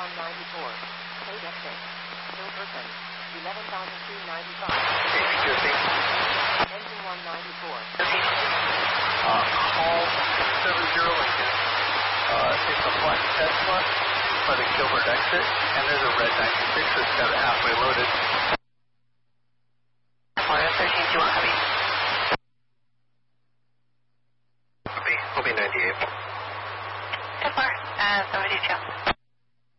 194. Paid exit. No person. 11,295. Engine 194. Call 70 Lincoln. It's a black Tesla by the Gilbert exit, and there's a red 96 that's got it halfway loaded.